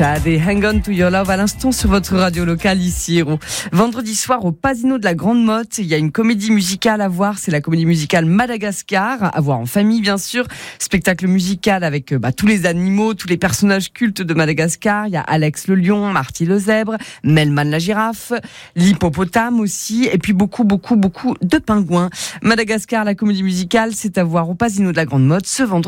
Chad et Hang On To Your Love à l'instant sur votre radio locale ici Hérault. Vendredi soir au Pasino de la Grande Motte, il y a une comédie musicale à voir, c'est la comédie musicale Madagascar, à voir en famille bien sûr. Spectacle musical avec tous les animaux, tous les personnages cultes de Madagascar. Il y a Alex le lion, Marty le zèbre, Melman la girafe, l'hippopotame aussi, et puis beaucoup de pingouins. Madagascar, la comédie musicale, c'est à voir au Pasino de la Grande Motte ce vendredi.